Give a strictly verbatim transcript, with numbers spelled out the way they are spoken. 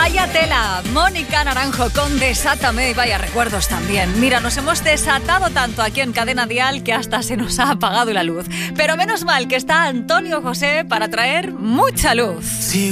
Vaya tela, Mónica Naranjo con Desátame y vaya recuerdos también. Mira, nos hemos desatado tanto aquí en Cadena Dial que hasta se nos ha apagado la luz. Pero menos mal que está Antonio José para traer mucha luz. Sí.